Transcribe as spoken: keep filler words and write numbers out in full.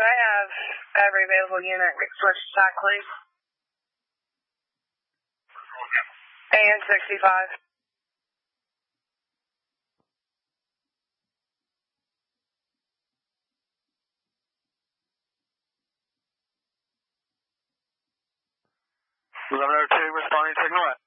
I have every available unit switch stack, please? A N sixty-five. eleven oh two, responding to signal.